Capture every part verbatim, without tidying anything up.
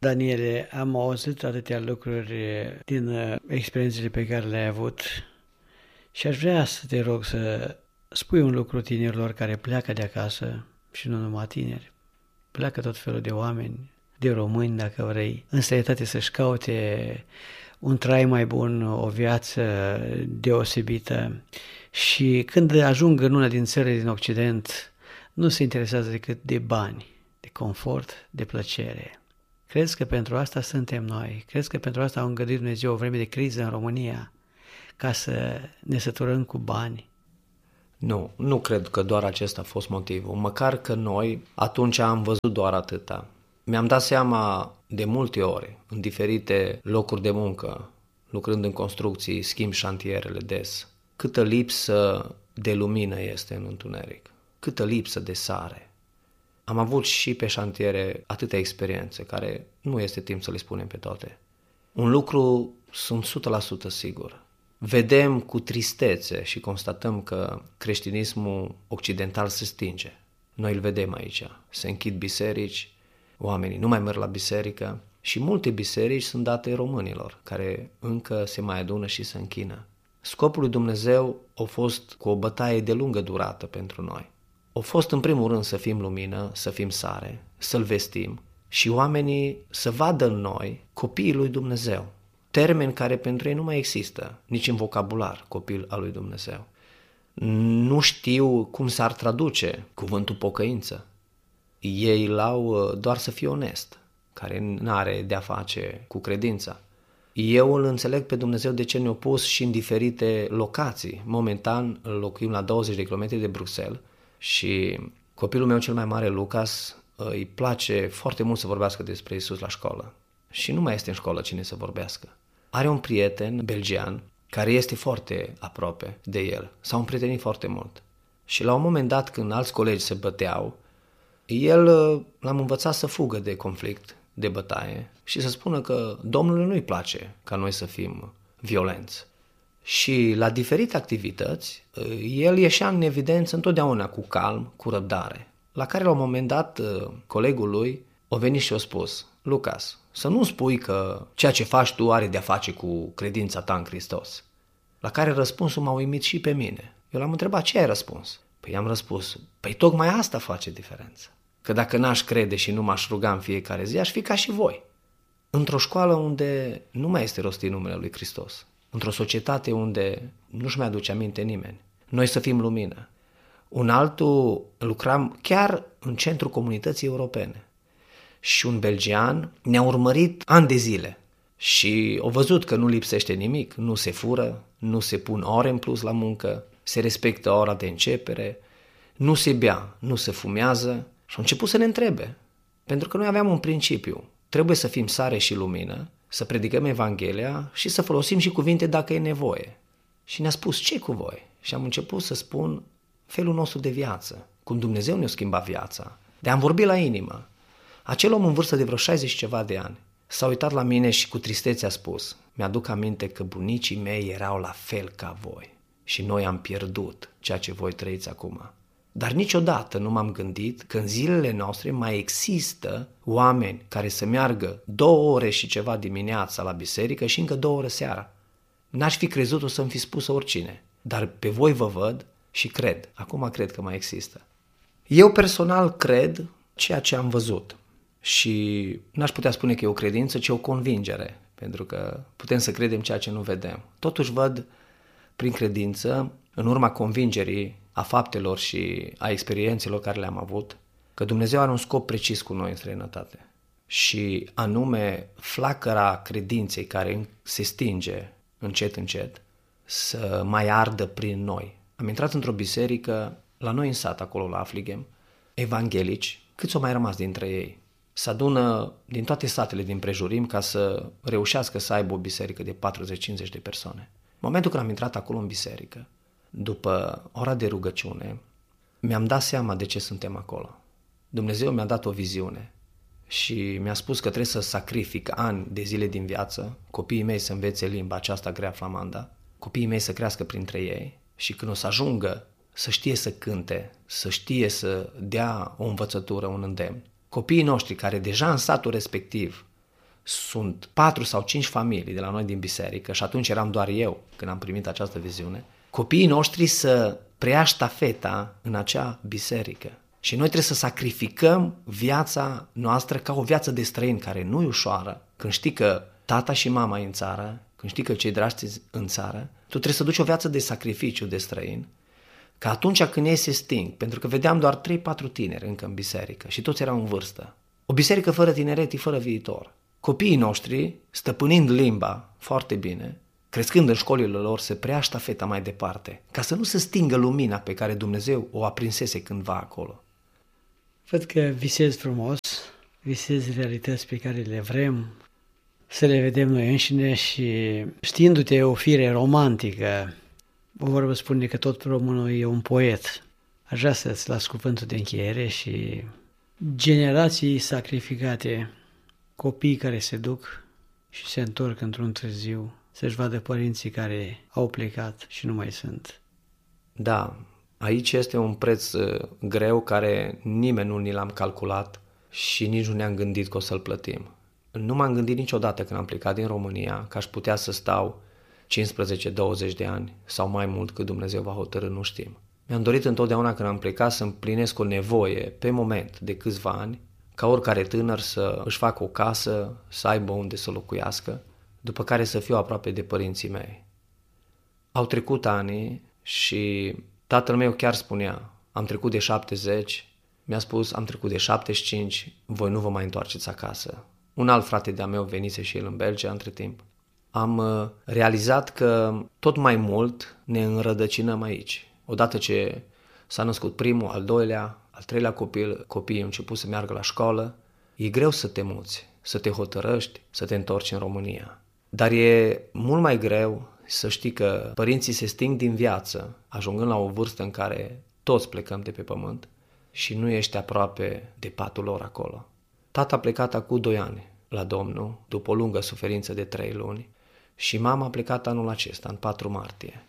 Daniele, am auzit atâtea lucruri din experiențele pe care le-ai avut și aș vrea să te rog să spui un lucru tinerilor care pleacă de acasă și nu numai tineri. Pleacă tot felul de oameni, de români, dacă vrei, în străinătate să-și caute un trai mai bun, o viață deosebită și când ajung în una din țările din Occident, nu se interesează decât de bani, de confort, de plăcere. Crezi că pentru asta suntem noi? Crezi că pentru asta a îngăduit Dumnezeu o vreme de criză în România, ca să ne săturăm cu bani? Nu, nu cred că doar acesta a fost motivul. Măcar că noi atunci am văzut doar atâta. Mi-am dat seama de multe ori, în diferite locuri de muncă, lucrând în construcții, schimb șantierele des, câtă lipsă de lumină este în întuneric, câtă lipsă de sare. Am avut și pe șantiere atâtea experiențe, care nu este timp să le spunem pe toate. Un lucru sunt o sută la sută sigur. Vedem cu tristețe și constatăm că creștinismul occidental se stinge. Noi îl vedem aici. Se închid biserici, oamenii nu mai merg la biserică și multe biserici sunt date românilor, care încă se mai adună și se închină. Scopul lui Dumnezeu a fost cu o bătaie de lungă durată pentru noi. A fost în primul rând să fim lumină, să fim sare, să-L vestim și oamenii să vadă în noi copiii lui Dumnezeu. Termeni care pentru ei nu mai există, nici în vocabular, copil al lui Dumnezeu. Nu știu cum s-ar traduce cuvântul pocăință. Ei l-au doar să fie onest, care n-are de-a face cu credința. Eu îl înțeleg pe Dumnezeu de ce ne-a pus și în diferite locații. Momentan locuim la douăzeci de kilometri de Bruxelles și copilul meu cel mai mare, Lucas, îi place foarte mult să vorbească despre Iisus la școală. Și nu mai este în școală cine să vorbească. Are un prieten belgian care este foarte aproape de el. S-au împrietenit foarte mult. Și la un moment dat, când alți colegi se băteau, el l-am învățat să fugă de conflict, de bătaie și să spună că Domnului nu-i place ca noi să fim violenți. Și la diferite activități, el ieșea în evidență întotdeauna cu calm, cu răbdare. La care la un moment dat, colegul lui a venit și a spus: Lucas, să nu spui că ceea ce faci tu are de-a face cu credința ta în Hristos. La care răspunsul m-a uimit și pe mine. Eu l-am întrebat: ce ai răspuns? Păi i-am răspuns: păi tocmai asta face diferență. Că dacă n-aș crede și nu m-aș ruga în fiecare zi, aș fi ca și voi. Într-o școală unde nu mai este rostit numele lui Hristos, într-o societate unde nu-și mai aduce aminte nimeni, noi să fim lumină. Un altul lucram chiar în centrul comunității europene și un belgian ne-a urmărit ani de zile și a văzut că nu lipsește nimic, nu se fură, nu se pun ore în plus la muncă, se respectă ora de începere, nu se bea, nu se fumează și a început să ne întrebe, pentru că noi aveam un principiu: trebuie să fim sare și lumină, să predicăm Evanghelia și să folosim și cuvinte dacă e nevoie. Și ne-a spus: ce cu voi? Și am început să spun felul nostru de viață, cum Dumnezeu ne-a schimbat viața, de a-mi vorbi la inimă. Acel om în vârstă de vreo șaizeci ceva de ani s-a uitat la mine și cu tristețe a spus: mi-aduc aminte că bunicii mei erau la fel ca voi și noi am pierdut ceea ce voi trăiți acum. Dar niciodată nu m-am gândit că în zilele noastre mai există oameni care să meargă două ore și ceva dimineața la biserică și încă două ore seara. N-aș fi crezut-o să-mi fi spus oricine, dar pe voi vă văd și cred. Acum cred că mai există. Eu personal cred ceea ce am văzut și n-aș putea spune că e o credință, ci o convingere, pentru că putem să credem ceea ce nu vedem. Totuși văd prin credință, în urma convingerii, a faptelor și a experiențelor care le-am avut, că Dumnezeu are un scop precis cu noi în străinătate. Și anume flacăra credinței care se stinge încet, încet, să mai ardă prin noi. Am intrat într-o biserică, la noi în sat, acolo la Afligem, evanghelici, câți au mai rămas dintre ei? Se adună din toate satele din prejurim ca să reușească să aibă o biserică de patruzeci cincizeci de persoane. În momentul când am intrat acolo în biserică, după ora de rugăciune, mi-am dat seama de ce suntem acolo. Dumnezeu mi-a dat o viziune și mi-a spus că trebuie să sacrific ani de zile din viață, copiii mei să învețe limba aceasta grea flamanda, copiii mei să crească printre ei și când o să ajungă să știe să cânte, să știe să dea o învățătură, un îndemn. Copiii noștri care deja în satul respectiv sunt patru sau cinci familii de la noi din biserică, și atunci eram doar eu când am primit această viziune, copiii noștri să preia ștafeta în acea biserică. Și noi trebuie să sacrificăm viața noastră ca o viață de străin, care nu e ușoară. Când știi că tata și mama e în țară, când știi că cei dragi în țară, tu trebuie să duci o viață de sacrificiu de străin, că atunci când ei se sting, pentru că vedeam doar trei patru tineri încă în biserică și toți erau în vârstă. O biserică fără tineret e fără viitor. Copiii noștri, stăpânind limba foarte bine, crescând în școlile lor, se preia ștafeta mai departe, ca să nu se stingă lumina pe care Dumnezeu o aprinsese cândva acolo. Văd că visezi frumos, visezi realități pe care le vrem să le vedem noi înșine și știindu-te o fire romantică, o vorbă spune că tot românul e un poet. Aș vrea să-ți las cuvântul de încheiere și generații sacrificate, copii care se duc și se întorc într-un târziu, să-și vadă părinții care au plecat și nu mai sunt. Da, aici este un preț greu care nimeni nu ni l-am calculat și nici nu ne-am gândit că o să-l plătim. Nu m-am gândit niciodată când am plecat din România că aș putea să stau cincisprezece douăzeci de ani sau mai mult cât Dumnezeu va hotărî, nu știm. Mi-am dorit întotdeauna când am plecat să împlinesc o nevoie pe moment de câțiva ani, ca oricare tânăr să își facă o casă, să aibă unde să locuiască, după care să fiu aproape de părinții mei. Au trecut ani și tatăl meu chiar spunea, am trecut de șaptezeci, mi-a spus, am trecut de șaptezeci și cinci, voi nu vă mai întoarceți acasă. Un alt frate de-a meu venise și el în Belgia între timp. Am realizat că tot mai mult ne înrădăcinăm aici. Odată ce s-a născut primul, al doilea, al treilea copil, copiii au început să meargă la școală, e greu să te muți, să te hotărăști, să te întorci în România. Dar e mult mai greu să știi că părinții se sting din viață, ajungând la o vârstă în care toți plecăm de pe pământ și nu ești aproape de patul lor acolo. Tata a plecat acum doi ani la Domnul, după o lungă suferință de trei luni, și mama a plecat anul acesta, în patru martie.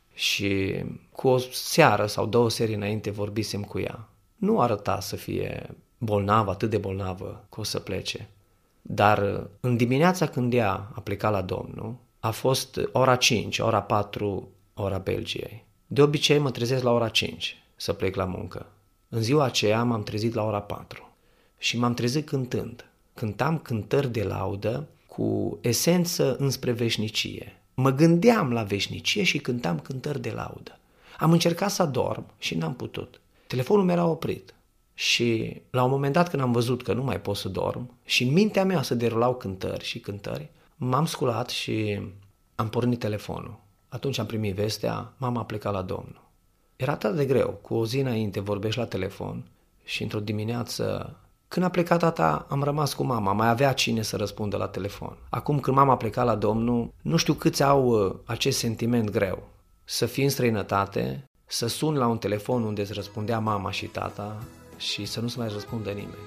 Și cu o seară sau două serii înainte vorbisem cu ea. Nu arăta să fie bolnavă, atât de bolnavă, că o să plece. Dar în dimineața când ea a plecat la Domnul, a fost ora cinci, ora patru, ora Belgiei. De obicei mă trezesc la ora cinci să plec la muncă. În ziua aceea m-am trezit la ora patru și m-am trezit cântând. Cântam cântări de laudă cu esență înspre veșnicie. Mă gândeam la veșnicie și cântam cântări de laudă. Am încercat să adorm și n-am putut. Telefonul mi era oprit și la un moment dat când am văzut că nu mai pot să dorm și în mintea mea se derulau cântări și cântări, m-am sculat și am pornit telefonul. Atunci am primit vestea, mama a plecat la Domnul. Era atât de greu, cu o zi înainte vorbești la telefon și într-o dimineață, când a plecat tata, am rămas cu mama, mai avea cine să răspundă la telefon. Acum când mama a plecat la Domnul, nu știu câți au acest sentiment greu. Să fii în străinătate, să suni la un telefon unde îți răspundea mama și tata și să nu-ți mai răspundă nimeni.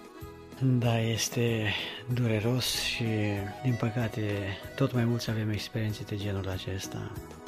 Da, este dureros și, din păcate, tot mai mulți avem experiențe de genul acesta.